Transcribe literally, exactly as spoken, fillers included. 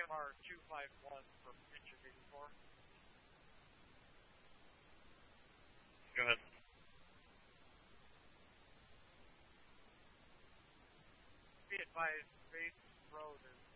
M R two five one from Picture eighty-four. Go ahead. Be advised, Bates Road is